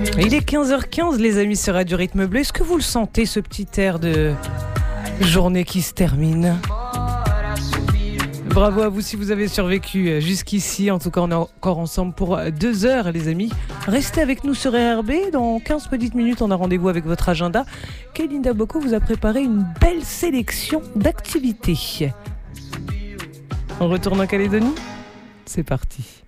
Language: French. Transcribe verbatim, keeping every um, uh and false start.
Il est quinze heures quinze les amis sur Radio Rythme Bleu. Est-ce que vous le sentez, ce petit air de journée qui se termine? Bravo à vous si vous avez survécu jusqu'ici. En tout cas, on est encore ensemble pour deux heures, les amis. Restez avec nous sur R R B. Dans quinze petites minutes, on a rendez-vous avec votre agenda. Kélinda Boko vous a préparé une belle sélection d'activités. On retourne en Calédonie? C'est parti.